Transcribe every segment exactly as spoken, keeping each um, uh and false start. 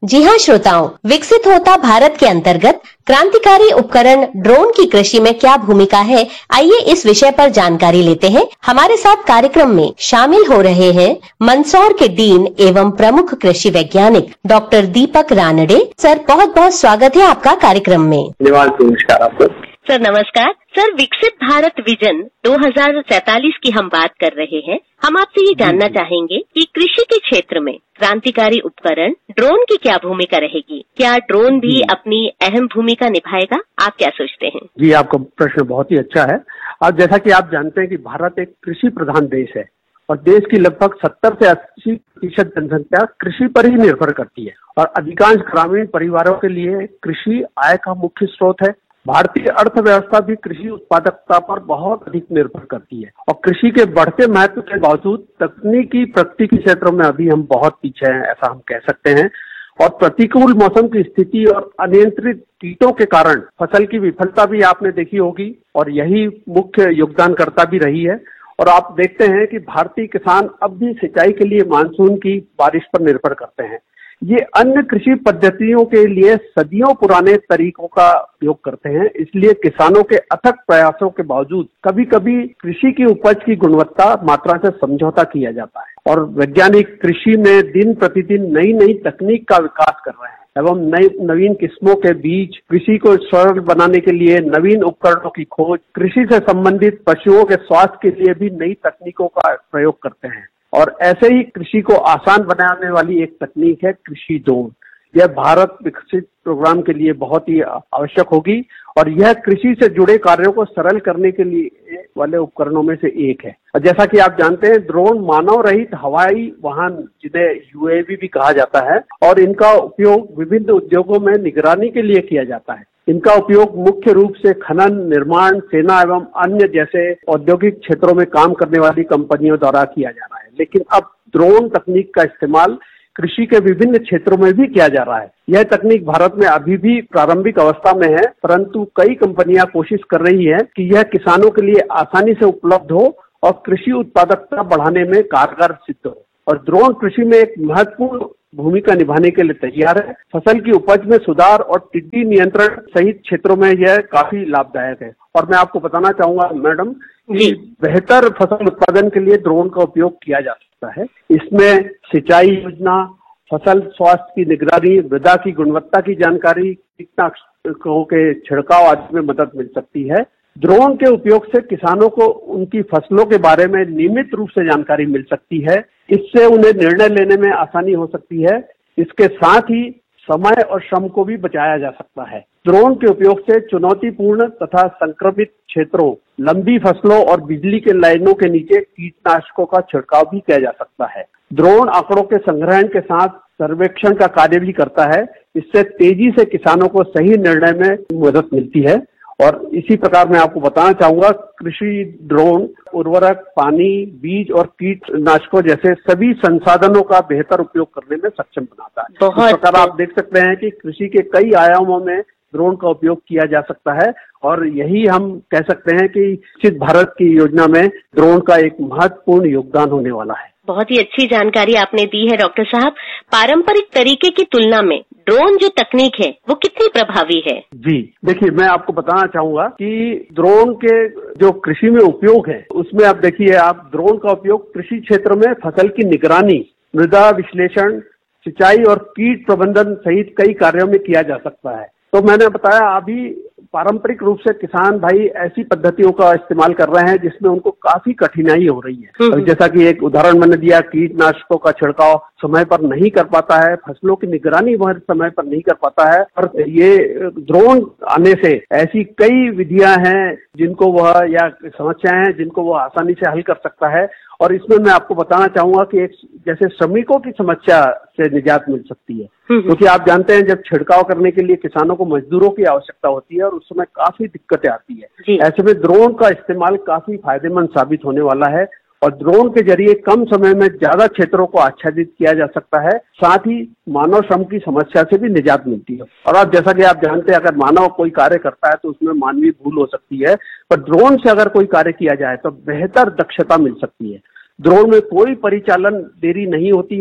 जी हाँ श्रोताओं, विकसित होता भारत के अंतर्गत क्रांतिकारी उपकरण ड्रोन की कृषि में क्या भूमिका है, आइए इस विषय पर जानकारी लेते हैं। हमारे साथ कार्यक्रम में शामिल हो रहे हैं मंदसौर के डीन एवं प्रमुख कृषि वैज्ञानिक डॉक्टर दीपक रानडे। सर, बहुत बहुत स्वागत है आपका कार्यक्रम में। नमस्कार आपको। सर नमस्कार। सर, विकसित भारत विजन दो हज़ार सैंतालीस की हम बात कर रहे हैं। हम आपसे ये जानना चाहेंगे कि कृषि के क्षेत्र में क्रांतिकारी उपकरण ड्रोन की क्या भूमिका रहेगी? क्या ड्रोन भी अपनी अहम भूमिका निभाएगा? आप क्या सोचते हैं? जी, आपका प्रश्न बहुत ही अच्छा है। अब जैसा कि आप जानते हैं कि भारत एक कृषि प्रधान देश है और देश की लगभग सत्तर से अस्सी प्रतिशत जनसंख्या कृषि पर ही निर्भर करती है और अधिकांश ग्रामीण परिवारों के लिए कृषि आय का मुख्य स्रोत है। भारतीय अर्थव्यवस्था भी कृषि उत्पादकता पर बहुत अधिक निर्भर करती है और कृषि के बढ़ते महत्व के बावजूद तकनीकी प्रगति के क्षेत्रों में अभी हम बहुत पीछे हैं, ऐसा हम कह सकते हैं। और प्रतिकूल मौसम की स्थिति और अनियंत्रित कीटों के कारण फसल की विफलता भी आपने देखी होगी और यही मुख्य योगदानकर्ता भी रही है। और आप देखते हैं कि भारतीय किसान अब भी सिंचाई के लिए मानसून की बारिश पर निर्भर करते हैं। ये अन्य कृषि पद्धतियों के लिए सदियों पुराने तरीकों का उपयोग करते हैं, इसलिए किसानों के अथक प्रयासों के बावजूद कभी कभी कृषि की उपज की गुणवत्ता मात्रा से समझौता किया जाता है और वैज्ञानिक कृषि में दिन प्रतिदिन नई नई तकनीक का विकास कर रहे हैं एवं नई नवीन किस्मों के बीज, कृषि को सरल बनाने के लिए नवीन उपकरणों की खोज, कृषि से संबंधित पशुओं के स्वास्थ्य के लिए भी नई तकनीकों का प्रयोग करते हैं। और ऐसे ही कृषि को आसान बनाने वाली एक तकनीक है कृषि ड्रोन। यह भारत विकसित प्रोग्राम के लिए बहुत ही आवश्यक होगी और यह कृषि से जुड़े कार्यों को सरल करने के लिए वाले उपकरणों में से एक है। और जैसा कि आप जानते हैं, ड्रोन मानव रहित हवाई वाहन, जिन्हें यूएवी भी कहा जाता है, और इनका उपयोग विभिन्न उद्योगों में निगरानी के लिए किया जाता है। इनका उपयोग मुख्य रूप से खनन, निर्माण, सेना एवं अन्य जैसे औद्योगिक क्षेत्रों में काम करने वाली कंपनियों द्वारा किया जा रहा है। लेकिन अब ड्रोन तकनीक का इस्तेमाल कृषि के विभिन्न क्षेत्रों में भी किया जा रहा है। यह तकनीक भारत में अभी भी प्रारंभिक अवस्था में है, परंतु कई कंपनियां कोशिश कर रही हैं कि यह किसानों के लिए आसानी से उपलब्ध हो और कृषि उत्पादकता बढ़ाने में कारगर सिद्ध हो। और ड्रोन कृषि में एक महत्वपूर्ण भूमिका निभाने के लिए तैयार है। फसल की उपज में सुधार और टिड्डी नियंत्रण सहित क्षेत्रों में यह काफी लाभदायक है। और मैं आपको बताना चाहूंगा मैडम कि बेहतर फसल उत्पादन के लिए ड्रोन का उपयोग किया जा सकता है। इसमें सिंचाई योजना, फसल स्वास्थ्य की निगरानी, मृदा की गुणवत्ता की जानकारी, कीटनाशकों के छिड़काव आदि में मदद मिल सकती है। ड्रोन के उपयोग से किसानों को उनकी फसलों के बारे में नियमित रूप से जानकारी मिल सकती है। इससे उन्हें निर्णय लेने में आसानी हो सकती है। इसके साथ ही समय और श्रम को भी बचाया जा सकता है। ड्रोन के उपयोग से चुनौतीपूर्ण तथा संक्रमित क्षेत्रों, लंबी फसलों और बिजली के लाइनों के नीचे कीटनाशकों का छिड़काव भी किया जा सकता है। ड्रोन आंकड़ों के संग्रहण के साथ सर्वेक्षण का कार्य भी करता है। इससे तेजी से किसानों को सही निर्णय में मदद मिलती है। और इसी प्रकार मैं आपको बताना चाहूंगा, कृषि ड्रोन उर्वरक, पानी, बीज और कीटनाशकों जैसे सभी संसाधनों का बेहतर उपयोग करने में सक्षम बनाता है। इस प्रकार आप देख सकते हैं कि कृषि के कई आयामों में ड्रोन का उपयोग किया जा सकता है और यही हम कह सकते हैं कि विकसित भारत की योजना में ड्रोन का एक महत्वपूर्ण योगदान होने वाला है। बहुत ही अच्छी जानकारी आपने दी है डॉक्टर साहब। पारंपरिक तरीके की तुलना में ड्रोन जो तकनीक है वो कितनी प्रभावी है? जी देखिए, मैं आपको बताना चाहूंगा कि ड्रोन के जो कृषि में उपयोग है उसमें आप देखिए, आप ड्रोन का उपयोग कृषि क्षेत्र में फसल की निगरानी, मृदा विश्लेषण, सिंचाई और कीट प्रबंधन सहित कई कार्यों में किया जा सकता है। तो मैंने बताया, अभी पारंपरिक रूप से किसान भाई ऐसी पद्धतियों का इस्तेमाल कर रहे हैं जिसमें उनको काफी कठिनाई हो रही है। जैसा कि एक उदाहरण मैंने दिया, कीटनाशकों का छिड़काव समय पर नहीं कर पाता है, फसलों की निगरानी वह समय पर नहीं कर पाता है। और ये ड्रोन आने से ऐसी कई विधियां हैं जिनको वह, या समस्याएं हैं जिनको वह आसानी से हल कर सकता है। और इसमें मैं आपको बताना चाहूंगा कि एक जैसे श्रमिकों की समस्या से निजात मिल सकती है, क्योंकि तो आप जानते हैं जब छिड़काव करने के लिए किसानों को मजदूरों की आवश्यकता होती है और उस समय काफी दिक्कतें आती है। ऐसे में ड्रोन का इस्तेमाल काफी फायदेमंद साबित होने वाला है और ड्रोन के जरिए कम समय में ज्यादा क्षेत्रों को आच्छादित किया जा सकता है। साथ ही मानव श्रम की समस्या से भी निजात मिलती है। और अब जैसा कि आप जानते हैं, अगर मानव कोई कार्य करता है तो उसमें मानवीय भूल हो सकती है, पर ड्रोन से अगर कोई कार्य किया जाए तो बेहतर दक्षता मिल सकती है। ड्रोन में कोई परिचालन देरी नहीं होती है,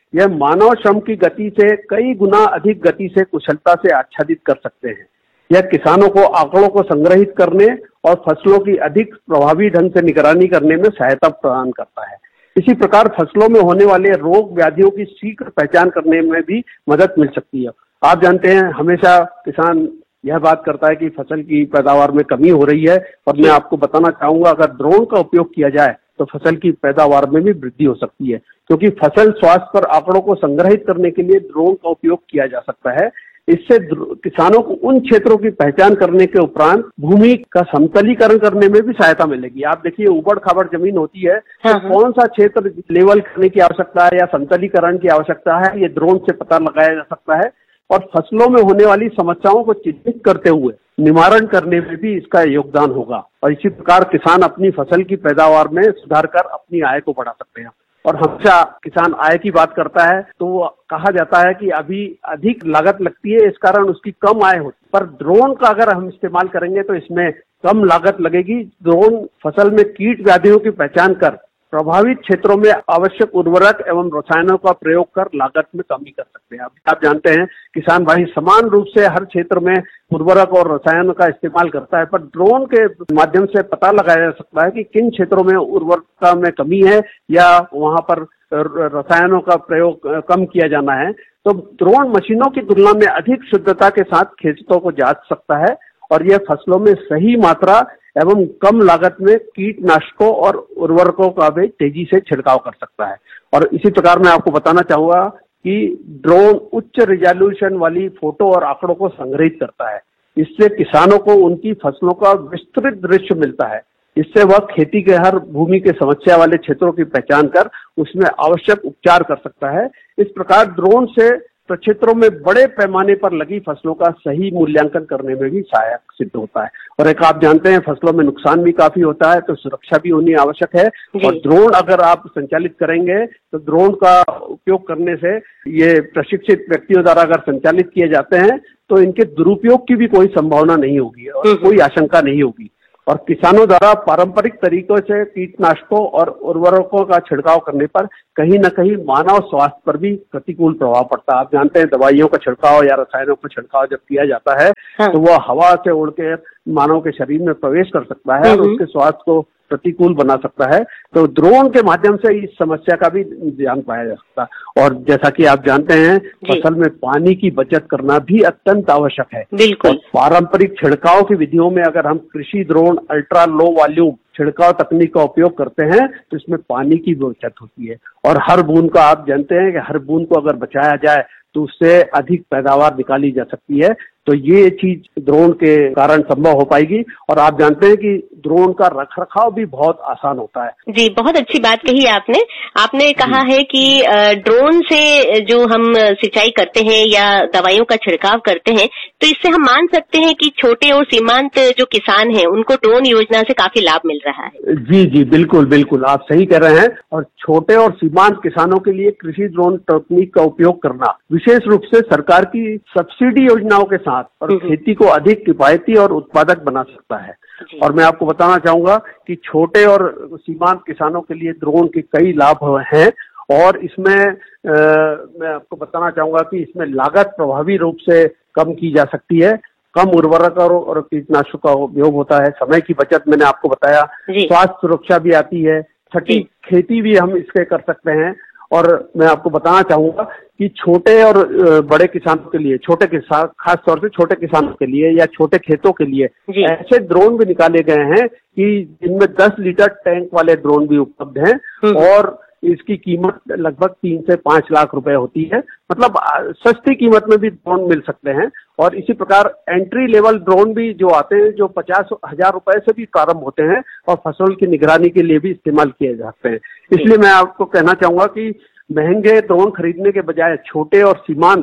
यह मानव श्रम की गति से कई गुना अधिक गति से कुशलता से आच्छादित कर सकते हैं। यह किसानों को आंकड़ों को संग्रहित करने और फसलों की अधिक प्रभावी ढंग से निगरानी करने में सहायता प्रदान करता है। इसी प्रकार फसलों में होने वाले रोग व्याधियों की शीघ्र पहचान करने में भी मदद मिल सकती है। आप जानते हैं हमेशा किसान यह बात करता है कि फसल की पैदावार में कमी हो रही है, और मैं आपको बताना चाहूंगा अगर ड्रोन का उपयोग किया जाए तो फसल की पैदावार में भी वृद्धि हो सकती है, क्योंकि फसल स्वास्थ्य पर आंकड़ों को संग्रहित करने के लिए ड्रोन का उपयोग किया जा सकता है। इससे किसानों को उन क्षेत्रों की पहचान करने के उपरांत भूमि का समतलीकरण करने में भी सहायता मिलेगी। आप देखिए उबड़ खाबड़ जमीन होती है, तो कौन सा क्षेत्र लेवल करने की आवश्यकता है या समतलीकरण की आवश्यकता है, ये ड्रोन से पता लगाया जा सकता है। और फसलों में होने वाली समस्याओं को चिन्हित करते हुए निवारण करने में भी इसका योगदान होगा। और इसी प्रकार किसान अपनी फसल की पैदावार में सुधार कर अपनी आय को बढ़ा सकते हैं। और हमेशा किसान आय की बात करता है तो कहा जाता है कि अभी अधिक लागत लगती है, इस कारण उसकी कम आय होती है। पर ड्रोन का अगर हम इस्तेमाल करेंगे तो इसमें कम लागत लगेगी। ड्रोन फसल में कीट व्याधियों की पहचान कर प्रभावित क्षेत्रों में आवश्यक उर्वरक एवं रसायनों का प्रयोग कर लागत में कमी कर सकते हैं। आप जानते हैं किसान भाई समान रूप से हर क्षेत्र में उर्वरक और रसायन का इस्तेमाल करता है, पर ड्रोन के माध्यम से पता लगाया जा सकता है कि किन क्षेत्रों में उर्वरकता में कमी है या वहां पर रसायनों का प्रयोग कम किया जाना है। तो ड्रोन मशीनों की तुलना में अधिक शुद्धता के साथ खेतों को जांच सकता है और यह फसलों में सही मात्रा एवं कम लागत में कीटनाशकों और उर्वरकों का भी तेजी से छिड़काव कर सकता है। और इसी प्रकार मैं आपको बताना चाहूंगा कि ड्रोन उच्च रिजोल्यूशन वाली फोटो और आंकड़ों को संग्रहित करता है। इससे किसानों को उनकी फसलों का विस्तृत दृश्य मिलता है। इससे वह खेती के हर भूमि के समस्या वाले क्षेत्रों की पहचान कर उसमें आवश्यक उपचार कर सकता है। इस प्रकार ड्रोन से क्षेत्रों में बड़े पैमाने पर लगी फसलों का सही मूल्यांकन करने में भी सहायक सिद्ध होता है। और एक आप जानते हैं फसलों में नुकसान भी काफी होता है, तो सुरक्षा भी होनी आवश्यक है। और ड्रोन अगर आप संचालित करेंगे तो ड्रोन का उपयोग करने से ये प्रशिक्षित व्यक्तियों द्वारा अगर संचालित किए जाते हैं तो इनके दुरुपयोग की भी कोई संभावना नहीं होगी और कोई आशंका नहीं होगी। और किसानों द्वारा पारंपरिक तरीकों से कीटनाशकों और उर्वरकों का छिड़काव करने पर कहीं न कहीं मानव स्वास्थ्य पर भी प्रतिकूल प्रभाव पड़ता है। आप जानते हैं दवाइयों का छिड़काव या रसायनों का छिड़काव जब किया जाता है हाँ। तो वह हवा से उड़ के मानव के शरीर में प्रवेश कर सकता है और उसके स्वास्थ्य को प्रतिकूल बना सकता है। तो ड्रोन के माध्यम से इस समस्या का भी ध्यान पाया जा सकता है। और जैसा कि आप जानते हैं फसल में पानी की बचत करना भी अत्यंत आवश्यक है। बिल्कुल। पारंपरिक छिड़काव की विधियों में अगर हम कृषि ड्रोन अल्ट्रा लो वॉल्यूम छिड़काव तकनीक का उपयोग करते हैं तो इसमें पानी की बचत होती है और हर बूंद का आप जानते हैं कि हर बूंद को अगर बचाया जाए तो उससे अधिक पैदावार निकाली जा सकती है। तो ये चीज ड्रोन के कारण संभव हो पाएगी। और आप जानते हैं कि ड्रोन का रखरखाव भी बहुत आसान होता है। जी, बहुत अच्छी बात कही आपने। आपने कहा है कि ड्रोन से जो हम सिंचाई करते हैं या दवाइयों का छिड़काव करते हैं तो इससे हम मान सकते हैं कि छोटे और सीमांत जो किसान हैं उनको ड्रोन योजना से काफी लाभ मिल रहा है। जी जी बिल्कुल बिल्कुल आप सही कह रहे हैं। और छोटे और सीमांत किसानों के लिए कृषि ड्रोन तकनीक का उपयोग करना विशेष रूप से सरकार की सब्सिडी योजनाओं के साथ और खेती को अधिक किफायती और उत्पादक बना सकता है। और मैं आपको बताना चाहूंगा कि छोटे और सीमांत किसानों के लिए ड्रोन के कई लाभ हैं। और इसमें आ, मैं आपको बताना चाहूंगा कि इसमें लागत प्रभावी रूप से कम की जा सकती है। कम उर्वरक और, और कीटनाशक का उपयोग होता है। समय की बचत मैंने आपको बताया। स्वास्थ्य सुरक्षा भी आती है। सटीक खेती भी हम इसके कर सकते हैं। और मैं आपको बताना चाहूंगा कि छोटे और बड़े किसानों के लिए, छोटे किसान खास तौर से छोटे किसानों के लिए या छोटे खेतों के लिए ऐसे ड्रोन भी निकाले गए हैं कि जिनमें दस लीटर टैंक वाले ड्रोन भी उपलब्ध हैं और इसकी कीमत लगभग तीन से पांच लाख रुपए होती है। मतलब सस्ती कीमत में भी ड्रोन मिल सकते हैं। और इसी प्रकार एंट्री लेवल ड्रोन भी जो आते हैं जो पचास हजार रुपए से भी प्रारंभ होते हैं और फसल की निगरानी के लिए भी इस्तेमाल किए जाते हैं। इसलिए मैं आपको कहना चाहूंगा कि महंगे ड्रोन खरीदने के बजाय छोटे और सीमांत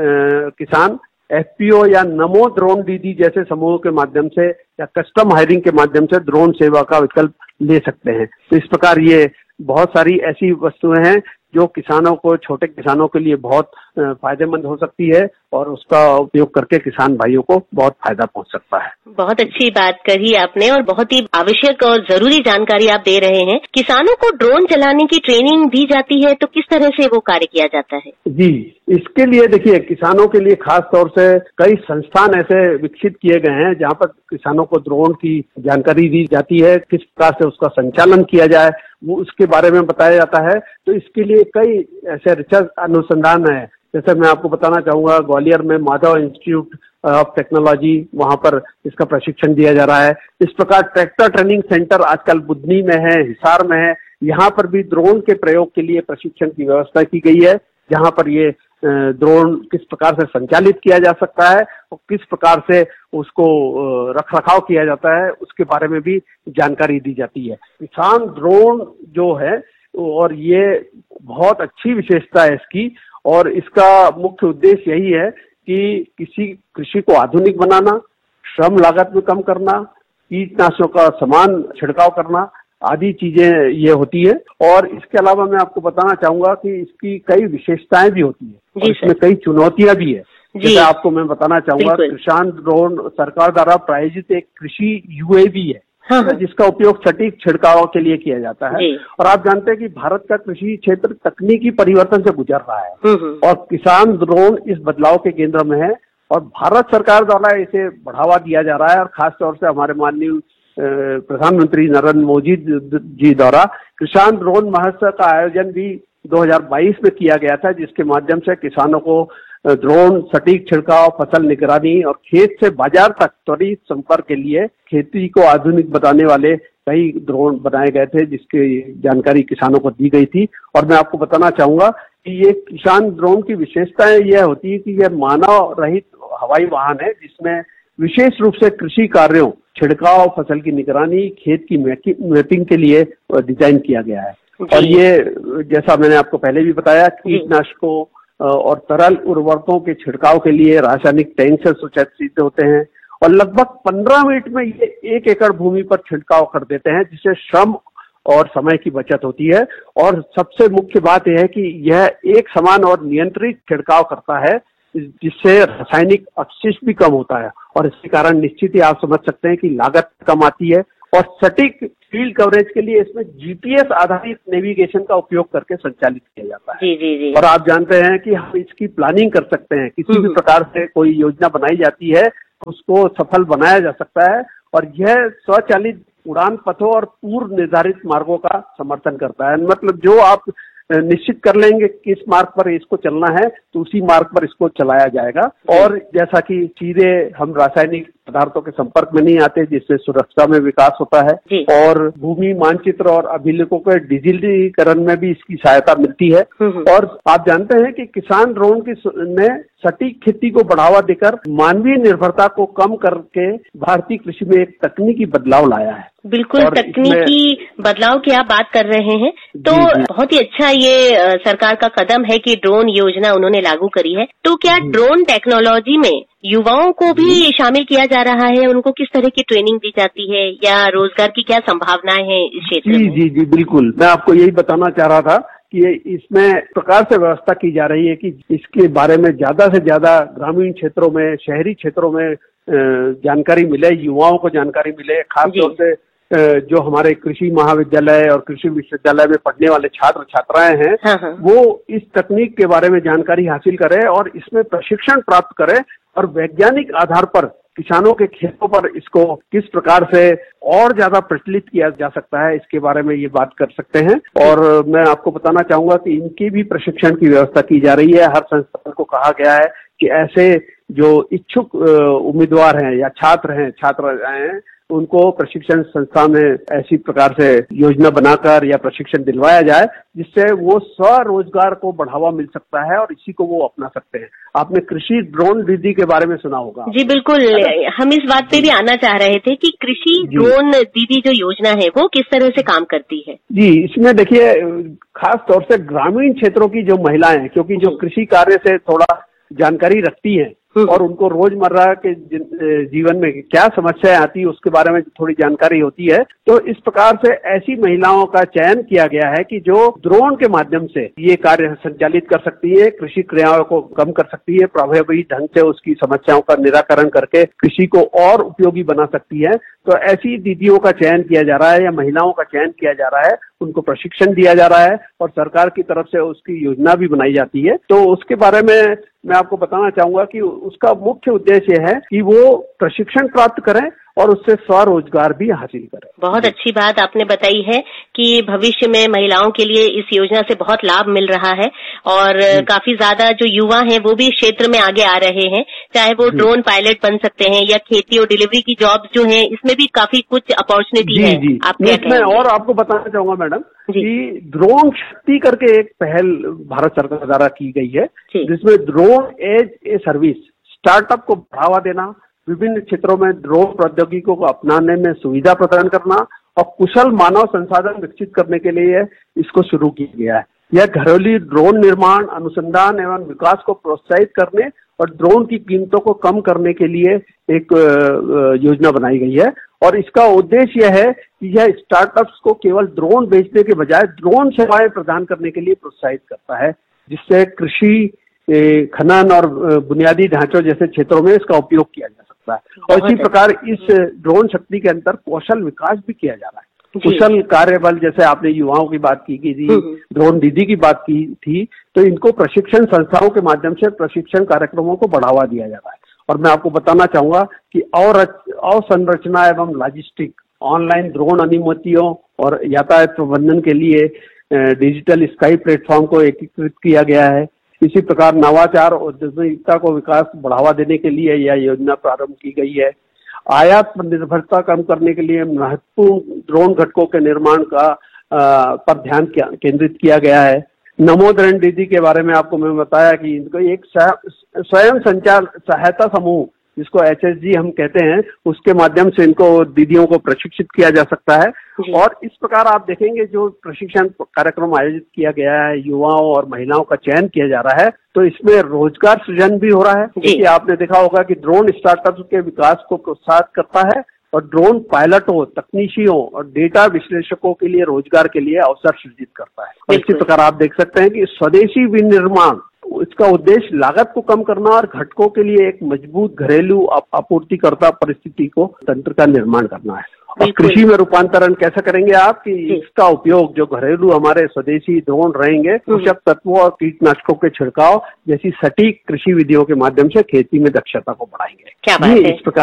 किसान एफ पी ओ या नमो ड्रोन दीदी जैसे समूहों के माध्यम से या कस्टम हायरिंग के माध्यम से ड्रोन सेवा का विकल्प ले सकते हैं। तो इस प्रकार ये बहुत सारी ऐसी वस्तुएं हैं जो किसानों को, छोटे किसानों के लिए बहुत फायदेमंद हो सकती है और उसका उपयोग करके किसान भाइयों को बहुत फायदा पहुंच सकता है। बहुत अच्छी बात कही आपने और बहुत ही आवश्यक और जरूरी जानकारी आप दे रहे हैं। किसानों को ड्रोन चलाने की ट्रेनिंग दी जाती है तो किस तरह से वो कार्य किया जाता है? जी, इसके लिए देखिए किसानों के लिए खास तौर से कई संस्थान ऐसे विकसित किए गए हैं जहाँ पर किसानों को ड्रोन की जानकारी दी जाती है, किस प्रकार से उसका संचालन किया जाए वो उसके बारे में बताया जाता है। तो इसके लिए कई ऐसे रिसर्च अनुसंधान है, जैसे मैं आपको बताना चाहूंगा ग्वालियर में माधव इंस्टीट्यूट ऑफ टेक्नोलॉजी, वहां पर इसका प्रशिक्षण दिया जा रहा है। इस प्रकार ट्रैक्टर ट्रेनिंग सेंटर आजकल बुधनी में है, हिसार में है, यहाँ पर भी ड्रोन के प्रयोग के लिए प्रशिक्षण की व्यवस्था की गई है, जहाँ पर ये ड्रोन किस प्रकार से संचालित किया जा सकता है और किस प्रकार से उसको रख रखाव किया जाता है उसके बारे में भी जानकारी दी जाती है। किसान ड्रोन जो है और ये बहुत अच्छी विशेषता है इसकी, और इसका मुख्य उद्देश्य यही है कि किसी कृषि को आधुनिक बनाना, श्रम लागत में कम करना, कीटनाशकों का समान छिड़काव करना आदि चीजें ये होती है। और इसके अलावा मैं आपको बताना चाहूंगा कि इसकी कई विशेषताएं भी होती है और इसमें कई चुनौतियां भी है। जैसे आपको मैं बताना चाहूंगा किसान ड्रोन सरकार द्वारा प्रायोजित एक कृषि यूएवी है, हाँ, जिसका उपयोग सटीक छिड़काव के लिए किया जाता है। और आप जानते हैं कि भारत का कृषि क्षेत्र तकनीकी परिवर्तन से गुजर रहा है और किसान ड्रोन इस बदलाव के केंद्र में है और भारत सरकार द्वारा इसे बढ़ावा दिया जा रहा है। और खास तौर से हमारे माननीय प्रधानमंत्री नरेंद्र मोदी जी द्वारा किसान ड्रोन महोत्सव का आयोजन भी दो हज़ार बाईस में किया गया था, जिसके माध्यम से किसानों को ड्रोन सटीक छिड़काव, फसल निगरानी और खेत से बाजार तक त्वरित संपर्क के लिए खेती को आधुनिक बनाने वाले कई ड्रोन बनाए गए थे, जिसकी जानकारी किसानों को दी गई थी। और मैं आपको बताना चाहूंगा कि ये किसान ड्रोन की विशेषताएं यह होती है कि यह मानव रहित हवाई वाहन है, जिसमें विशेष रूप से कृषि कार्यों, छिड़काव, फसल की निगरानी, खेत की मैपिंग के लिए डिजाइन किया गया है। और ये जैसा मैंने आपको पहले भी बताया, कीटनाशकों और तरल उर्वरकों के छिड़काव के लिए रासायनिक टैंक से सुसज्जित होते हैं और लगभग पंद्रह मिनट में ये एक एकड़ भूमि पर छिड़काव कर देते हैं, जिससे श्रम और समय की बचत होती है। और सबसे मुख्य बात यह है कि यह एक समान और नियंत्रित छिड़काव करता है, जिससे रासायनिक अपशिष्ट भी कम होता है और इसके कारण निश्चित ही आप समझ सकते हैं कि लागत कम आती है। और सटीक फील्ड कवरेज के लिए इसमें जीपीएस आधारित नेविगेशन का उपयोग करके संचालित किया जाता है। जी जी जी। और आप जानते हैं कि हम इसकी प्लानिंग कर सकते हैं, किसी भी प्रकार से कोई योजना बनाई जाती है उसको सफल बनाया जा सकता है। और यह स्वचालित उड़ान पथों और पूर्व निर्धारित मार्गों का समर्थन करता है। मतलब जो आप निश्चित कर लेंगे किस मार्ग पर इसको चलना है तो उसी मार्ग पर इसको चलाया जाएगा। और जैसा कि सीधे हम रासायनिक पदार्थों के संपर्क में नहीं आते, जिससे सुरक्षा में विकास होता है और भूमि मानचित्र और अभिलेखों के डिजिटलीकरण में भी इसकी सहायता मिलती है। और आप जानते हैं कि किसान ड्रोन की ने सटीक खेती को बढ़ावा देकर मानवीय निर्भरता को कम करके भारतीय कृषि में एक तकनीकी बदलाव लाया है। बिल्कुल, तकनीकी बदलाव की आप बात कर रहे हैं तो जी, जी. बहुत ही अच्छा ये सरकार का कदम है कि ड्रोन योजना उन्होंने लागू करी है। तो क्या ड्रोन टेक्नोलॉजी में युवाओं को भी शामिल किया जा रहा है? उनको किस तरह की ट्रेनिंग दी जाती है या रोजगार की क्या संभावनाएं हैं इस क्षेत्र में? जी जी जी बिल्कुल, मैं आपको यही बताना चाह रहा था कि इसमें प्रकार से व्यवस्था की जा रही है कि इसके बारे में ज्यादा से ज्यादा ग्रामीण क्षेत्रों में, शहरी क्षेत्रों में जानकारी मिले, युवाओं को जानकारी मिले। खासतौर से जो हमारे कृषि महाविद्यालय और कृषि विश्वविद्यालय में पढ़ने वाले छात्र छात्राएं हैं, हाँ हाँ। वो इस तकनीक के बारे में जानकारी हासिल करें और इसमें प्रशिक्षण प्राप्त करें और वैज्ञानिक आधार पर किसानों के खेतों पर इसको किस प्रकार से और ज्यादा प्रचलित किया जा सकता है, इसके बारे में ये बात कर सकते हैं। और मैं आपको बताना चाहूंगा कि इनकी भी प्रशिक्षण की व्यवस्था की जा रही है। हर संस्थान को कहा गया है कि ऐसे जो इच्छुक उम्मीदवार हैं या छात्र हैं, छात्र हैं, उनको प्रशिक्षण संस्था में ऐसी प्रकार से योजना बनाकर या प्रशिक्षण दिलवाया जाए जिससे वो स्वरोजगार को बढ़ावा मिल सकता है और इसी को वो अपना सकते हैं। आपने कृषि ड्रोन दीदी के बारे में सुना होगा। जी बिल्कुल, हम इस बात पे भी आना चाह रहे थे कि कृषि ड्रोन दीदी जो योजना है वो किस तरह से काम करती है? जी, इसमें देखिए खास तौर से ग्रामीण क्षेत्रों की जो महिलाएं, क्योंकि जो कृषि कार्य से थोड़ा जानकारी रखती हैं, और उनको रोजमर्रा के जीवन में क्या समस्याएं आती है उसके बारे में थोड़ी जानकारी होती है। तो इस प्रकार से ऐसी महिलाओं का चयन किया गया है कि जो ड्रोन के माध्यम से ये कार्य संचालित कर सकती है, कृषि क्रियाओं को कम कर सकती है, प्रभावी ढंग से उसकी समस्याओं का निराकरण करके कृषि को और उपयोगी बना सकती है। तो ऐसी दीदियों का चयन किया जा रहा है या महिलाओं का चयन किया जा रहा है, उनको प्रशिक्षण दिया जा रहा है और सरकार की तरफ से उसकी योजना भी बनाई जाती है। तो उसके बारे में मैं आपको बताना चाहूंगा कि उसका मुख्य उद्देश्य है कि वो प्रशिक्षण प्राप्त करें और उससे स्वरोजगार भी हासिल करें। बहुत अच्छी बात आपने बताई है कि भविष्य में महिलाओं के लिए इस योजना से बहुत लाभ मिल रहा है और काफी ज्यादा जो युवा हैं वो भी इस क्षेत्र में आगे आ रहे हैं, चाहे वो ड्रोन पायलट बन सकते हैं या खेती और डिलीवरी की जॉब जो है, इसमें भी काफी कुछ अपॉर्चुनिटी है। जी, आप क्या मैं और आपको बताना चाहूंगा मैडम कि ड्रोन शक्ति करके एक पहल भारत सरकार द्वारा की गई है, जिसमें drone as a service startup को बढ़ावा देना, विभिन्न क्षेत्रों में ड्रोन प्रौद्योगिकियों को अपनाने में सुविधा प्रदान करना और कुशल मानव संसाधन विकसित करने के लिए इसको शुरू किया गया है। यह घरेलू ड्रोन निर्माण, अनुसंधान एवं विकास को प्रोत्साहित करने और ड्रोन की कीमतों को कम करने के लिए एक योजना बनाई गई है और इसका उद्देश्य यह है कि यह स्टार्टअप्स को केवल ड्रोन बेचने के बजाय ड्रोन सेवाएं प्रदान करने के लिए प्रोत्साहित करता है, जिससे कृषि, खनन और बुनियादी ढांचों जैसे क्षेत्रों में इसका उपयोग किया जा सकता है। और इसी प्रकार इस ड्रोन शक्ति के अंदर कौशल विकास भी किया जा रहा है। कुशल कार्यबल, जैसे आपने युवाओं की बात की थी, ड्रोन दीदी की बात की थी, तो इनको प्रशिक्षण संस्थाओं के माध्यम से प्रशिक्षण कार्यक्रमों को बढ़ावा दिया जा रहा है। और मैं आपको बताना चाहूंगा कि अवसंरचना एवं लॉजिस्टिक, ऑनलाइन ड्रोन अनुमतियों और यातायात प्रबंधन के लिए डिजिटल स्काई प्लेटफॉर्म को एकीकृत किया गया है। इसी प्रकार नवाचार और उद्यमिता को विकास बढ़ावा देने के लिए यह योजना प्रारंभ की गई है। आयात पर निर्भरता कम करने के लिए महत्वपूर्ण ड्रोन घटकों के निर्माण का आ, पर ध्यान केंद्रित किया गया है। नमो ड्रोन दीदी के बारे में आपको मैं बताया कि इनको एक स्वयं संचार सहायता समूह, जिसको एच एस जी हम कहते हैं, उसके माध्यम से इनको दीदियों को प्रशिक्षित किया जा सकता है। और इस प्रकार आप देखेंगे जो प्रशिक्षण कार्यक्रम आयोजित किया गया है, युवाओं और महिलाओं का चयन किया जा रहा है, तो इसमें रोजगार सृजन भी हो रहा है। क्योंकि आपने देखा होगा कि ड्रोन स्टार्टअप के विकास को प्रोत्साहित करता है और ड्रोन पायलटों, तकनीशियों और डेटा विश्लेषकों के लिए रोजगार के लिए अवसर सृजित करता है। इसी प्रकार आप देख सकते हैं कि स्वदेशी विनिर्माण, इसका उद्देश्य लागत को कम करना और घटकों के लिए एक मजबूत घरेलू आपूर्तिकर्ता परिस्थिति को तंत्र का निर्माण करना है। और कृषि में रूपांतरण कैसे करेंगे आप कि इसका उपयोग जो घरेलू हमारे स्वदेशी ड्रोन रहेंगे, पोषक तत्वों और कीटनाशकों के छिड़काव जैसी सटीक कृषि विधियों के माध्यम से खेती में दक्षता को बढ़ाएंगे। क्या बात है। इस प्रकार